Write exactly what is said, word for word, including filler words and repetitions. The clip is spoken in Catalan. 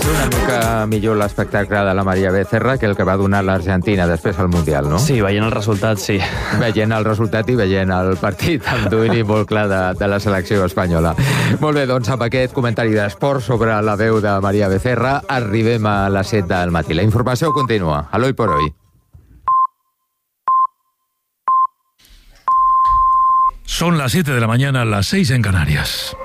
fer una mica millor l'espectacle de la Maria Becerra que el que va donar l'Argentina després al Mundial, no? Sí, veient el resultat, sí. Veient el resultat i veient el partit amb domini molt clar de, de la selecció espanyola. Molt bé, doncs amb aquest comentari d'esport sobre la veu de Maria Becerra arribem a les set del matí. La informació continua. A l'Hoy por Hoy. Son las siete de la mañana, las seis en Canarias.